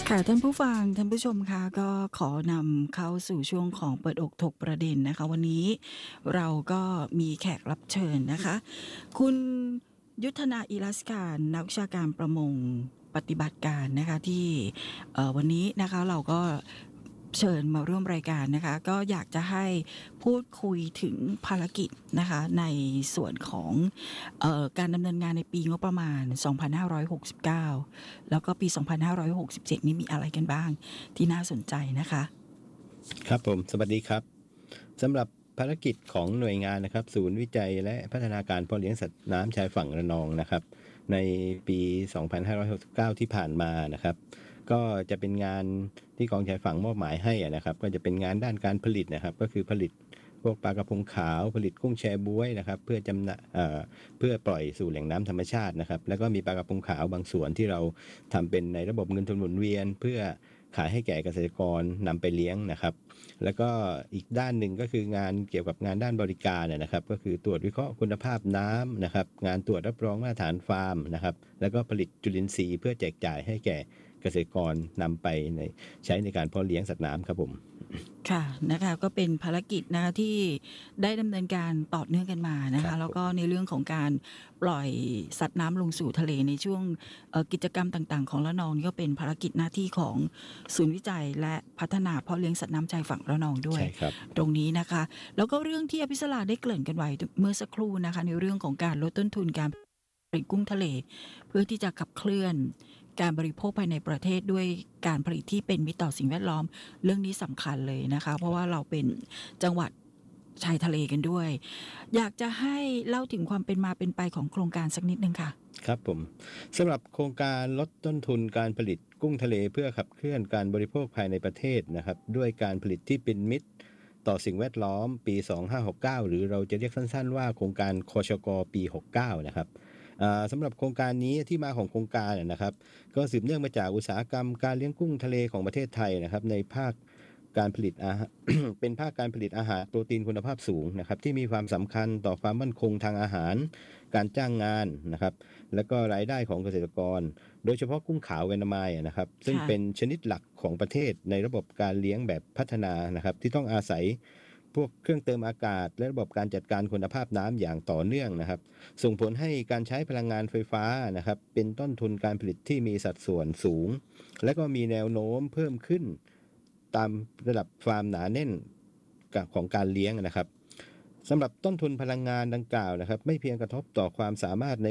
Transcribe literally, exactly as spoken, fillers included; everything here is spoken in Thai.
ค่ะท่านผู้ฟังท่านผู้ชมคะก็ขอนำเข้าสู่ช่วงของเปิดอกถกประเด็นนะคะวันนี้เราก็มีแขกรับเชิญนะคะคุณยุทธนาอิรัสการนักวิชาการประมงปฏิบัติการนะคะที่เอ่อวันนี้นะคะเราก็เชิญมาร่วมรายการนะคะก็อยากจะให้พูดคุยถึงภารกิจนะคะในส่วนของเอ่อการดำเนินงานในปีงบประมาณสองพันห้าร้อยหกสิบเก้าแล้วก็ปีสองพันห้าร้อยหกสิบเจ็ดนี้มีอะไรกันบ้างที่น่าสนใจนะคะครับผมสวัสดีครับสำหรับภารกิจของหน่วยงานนะครับศูนย์วิจัยและพัฒนาการเพาะเลี้ยงสัตว์น้ำชายฝั่งระนองนะครับในปีสองพันห้าร้อยหกสิบเก้าที่ผ่านมานะครับก็จะเป็นงานที่กองชายฝั่งมอบหมายให้นะครับก็จะเป็นงานด้านการผลิตนะครับก็คือผลิตพวกปลากระพงขาวผลิตกุ้งแชบ๊วยนะครับเพื่อจำหน่ายเอ่อเพื่อปล่อยสู่แหล่งน้ำธรรมชาตินะครับแล้วก็มีปลากระพงขาวบางส่วนที่เราทำเป็นในระบบเงินทุนหมุนเวียนเพื่อขายให้แก่เกษตรกรนำไปเลี้ยงนะครับแล้วก็อีกด้านหนึ่งก็คืองานเกี่ยวกับงานด้านบริการนะครับก็คือตรวจวิเคราะห์คุณภาพน้ำนะครับงานตรวจรับรองมาตรฐานฟาร์มนะครับแล้วก็ผลิตจุลินทรีย์เพื่อแจกจ่ายให้แก่เกษตรกรนำไปในใช้ในการเพาะเลี้ยงสัตว์น้ำครับผมค่ะนะคะก็เป็นภารกิจนะคะที่ได้ดำเนินการต่อเนื่องกันมานะคะแล้วก็ในเรื่องของการปล่อยสัตว์น้ำลงสู่ทะเลในช่วงเอ่อกิจกรรมต่างๆของระนองนี่ก็เป็นภารกิจหน้าที่ของศูนย์วิจัยและพัฒนาเพาะเลี้ยงสัตว์น้ำชายฝั่งระนองด้วยใช่ครับตรงนี้นะคะแล้วก็เรื่องที่อภิสราได้เกริ่นกันไว้เมื่อสักครู่นะคะในเรื่องของการลดต้นทุนการผลิตกุ้งทะเลเพื่อที่จะขับเคลื่อนการบริโภคภายในประเทศด้วยการผลิตที่เป็นมิตรต่อสิ่งแวดล้อมเรื่องนี้สำคัญเลยนะคะเพราะว่าเราเป็นจังหวัดชายทะเลกันด้วยอยากจะให้เล่าถึงความเป็นมาเป็นไปของโครงการสักนิดนึงค่ะครับผมสำหรับโครงการลดต้นทุนการผลิตกุ้งทะเลเพื่อขับเคลื่อนการบริโภคภายในประเทศนะครับด้วยการผลิตที่เป็นมิตรต่อสิ่งแวดล้อมปีสองพันห้าร้อยหกสิบเก้าหรือเราจะเรียกสั้นๆว่าโครงการคชกปีหกสิบเก้านะครับสำหรับโครงการนี้ที่มาของโครงการนะครับก็สืบเนื่องมาจากอุตสาหกรรมการเลี้ยงกุ้งทะเลของประเทศไทยนะครับในภาคการผลิตอาหาร เป็นภาคการผลิตอาหารโปรตีนคุณภาพสูงนะครับที่มีความสำคัญต่อความมั่นคงทางอาหารการจ้างงานนะครับและก็รายได้ของเกษตรกรโดยเฉพาะกุ้งขาวแวนามายนะครับซึ่งเป็นชนิดหลักของประเทศในระบบการเลี้ยงแบบพัฒนานะครับที่ต้องอาศัยพวกเครื่องเติมอากาศและระบบการจัดการคุณภาพน้ำอย่างต่อเนื่องนะครับส่งผลให้การใช้พลังงานไฟฟ้านะครับเป็นต้นทุนการผลิตที่มีสัดส่วนสูงและก็มีแนวโน้มเพิ่มขึ้นตามระดับฟาร์มหนาแน่นของการเลี้ยงนะครับสำหรับต้นทุนพลังงานดังกล่าวนะครับไม่เพียงกระทบต่อความสามารถใน